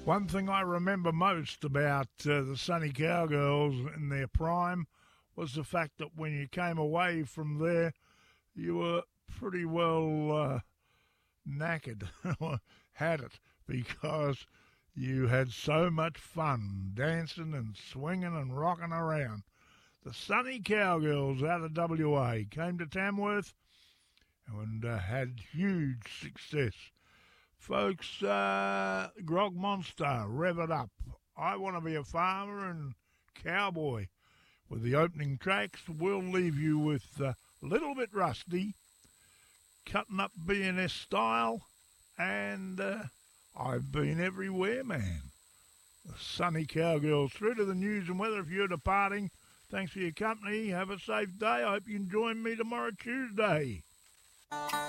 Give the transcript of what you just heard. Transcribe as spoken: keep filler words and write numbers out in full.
One thing I remember most about uh, the Sunny Cowgirls in their prime was the fact that when you came away from there, you were pretty well uh, knackered, had it, because you had so much fun dancing and swinging and rocking around. The Sunny Cowgirls out of W A came to Tamworth and uh, had huge success. Folks, uh, Grog Monster, rev it up. I Want to Be a Farmer and Cowboy. With the opening tracks, we'll leave you with a uh, Little Bit Rusty, Cutting Up B and S Style, and uh, I've Been Everywhere, Man. The Sunny Cowgirls. Through to the news and weather if you're departing. Thanks for your company. Have a safe day. I hope you can join me tomorrow, Tuesday.